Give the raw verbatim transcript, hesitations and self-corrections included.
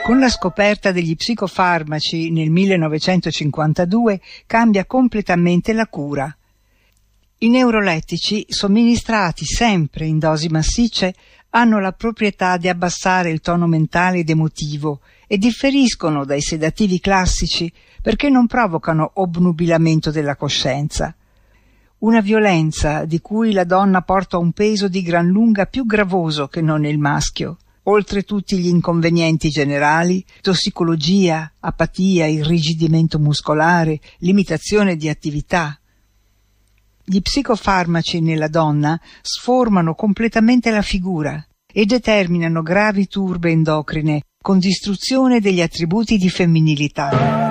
Con la scoperta degli psicofarmaci nel millenovecentocinquantadue cambia completamente la cura. I neurolettici, somministrati sempre in dosi massicce, hanno la proprietà di abbassare il tono mentale ed emotivo e differiscono dai sedativi classici perché non provocano obnubilamento della coscienza. Una violenza di cui la donna porta un peso di gran lunga più gravoso che non il maschio. Oltre tutti gli inconvenienti generali, tossicologia, apatia, irrigidimento muscolare, limitazione di attività. Gli psicofarmaci nella donna sformano completamente la figura e determinano gravi turbe endocrine con distruzione degli attributi di femminilità.